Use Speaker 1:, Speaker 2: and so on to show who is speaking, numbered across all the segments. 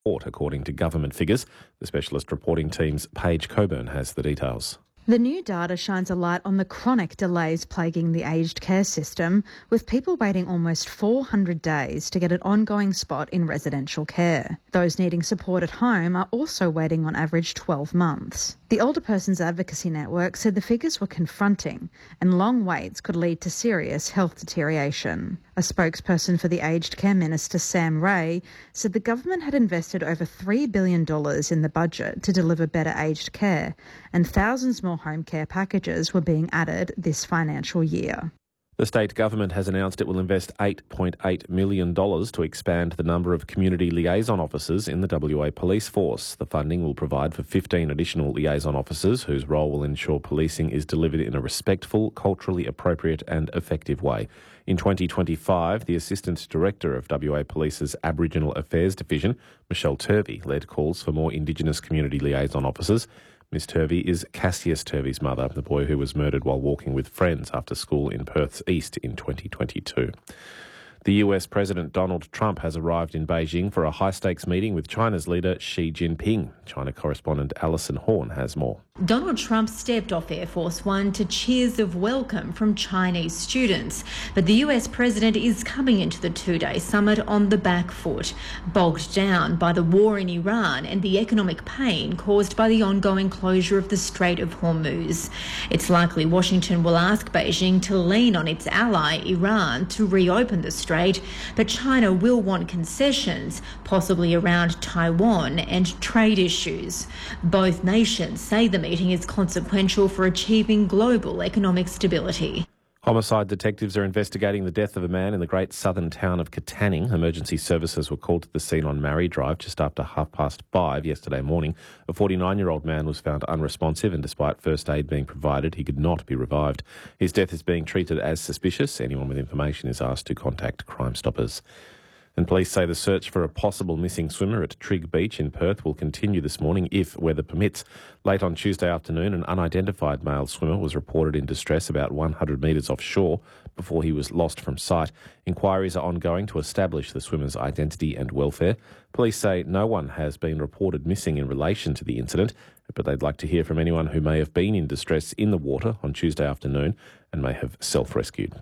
Speaker 1: according to government figures. The specialist reporting team's Paige Coburn has the details.
Speaker 2: The new data shines a light on the chronic delays plaguing the aged care system, with people waiting almost 400 days to get an ongoing spot in residential care. Those needing support at home are also waiting on average 12 months. The Older Persons Advocacy Network said the figures were confronting and long waits could lead to serious health deterioration. A spokesperson for the Aged Care Minister, Sam Ray, said the government had invested over $3 billion in the budget to deliver better aged care, and thousands more home care packages were being added this financial year.
Speaker 1: The state government has announced it will invest $8.8 million to expand the number of community liaison officers in the WA Police Force. The funding will provide for 15 additional liaison officers whose role will ensure policing is delivered in a respectful, culturally appropriate and effective way. In 2025, the Assistant Director of WA Police's Aboriginal Affairs Division, Michelle Turvey, led calls for more Indigenous community liaison officers. Miss Turvey is Cassius Turvey's mother, the boy who was murdered while walking with friends after school in Perth's east in 2022. The US President Donald Trump has arrived in Beijing for a high-stakes meeting with China's leader Xi Jinping. China correspondent Alison Horn has more.
Speaker 3: Donald Trump stepped off Air Force One to cheers of welcome from Chinese students. But the US president is coming into the two-day summit on the back foot, bogged down by the war in Iran and the economic pain caused by the ongoing closure of the Strait of Hormuz. It's likely Washington will ask Beijing to lean on its ally Iran to reopen the strait, but China will want concessions, possibly around Taiwan and trade issues. Both nations say the meeting is consequential for achieving global economic stability.
Speaker 1: Homicide detectives are investigating the death of a man in the great southern town of Katanning. Emergency services were called to the scene on Marrie Drive just after 5:30 yesterday morning. A 49-year-old man was found unresponsive and despite first aid being provided, he could not be revived. His death is being treated as suspicious. Anyone with information is asked to contact Crime Stoppers. And police say the search for a possible missing swimmer at Trigg Beach in Perth will continue this morning if weather permits. Late on Tuesday afternoon, an unidentified male swimmer was reported in distress about 100 metres offshore before he was lost from sight. Inquiries are ongoing to establish the swimmer's identity and welfare. Police say no one has been reported missing in relation to the incident, but they'd like to hear from anyone who may have been in distress in the water on Tuesday afternoon and may have self-rescued.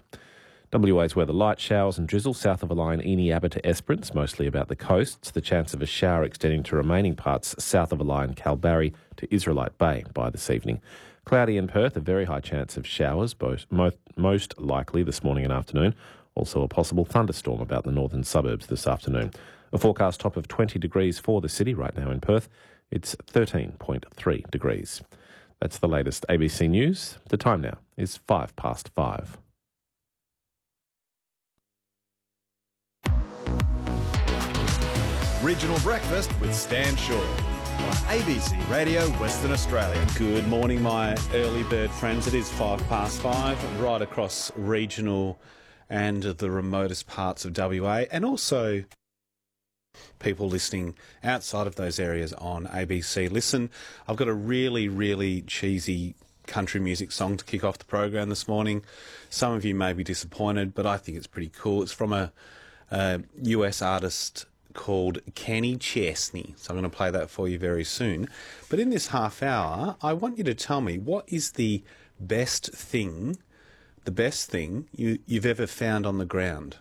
Speaker 1: WA's weather: light showers and drizzle south of a line Eni-Abbott to Esperance, mostly about the coasts. The chance of a shower extending to remaining parts south of a line Kalbarri to Israelite Bay by this evening. Cloudy in Perth, a very high chance of showers, most likely this morning and afternoon. Also a possible thunderstorm about the northern suburbs this afternoon. A forecast top of 20 degrees for the city right now in Perth. It's 13.3 degrees. That's the latest ABC News. The time now is 5:05.
Speaker 4: Regional Breakfast with Stan Shaw on ABC Radio Western Australia.
Speaker 5: Good morning, my early bird friends. It is 5:05, right across regional and the remotest parts of WA, and also people listening outside of those areas on ABC Listen. I've got a really, really cheesy country music song to kick off the program this morning. Some of you may be disappointed, but I think it's pretty cool. It's from a US artist called Kenny Chesney. So I'm going to play that for you very soon. But in this half hour, I want you to tell me, what is the best thing you've ever found on the ground?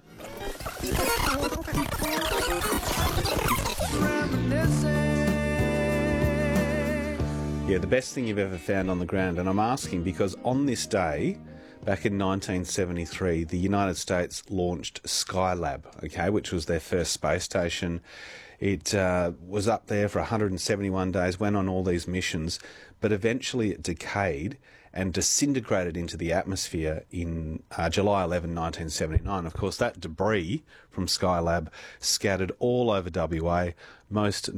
Speaker 5: Yeah, the best thing you've ever found on the ground. And I'm asking because on this day, back in 1973, the United States launched Skylab, which was their first space station. It was up there for 171 days, went on all these missions, but eventually it decayed and disintegrated into the atmosphere in July 11, 1979. Of course, that debris from Skylab scattered all over WA. Most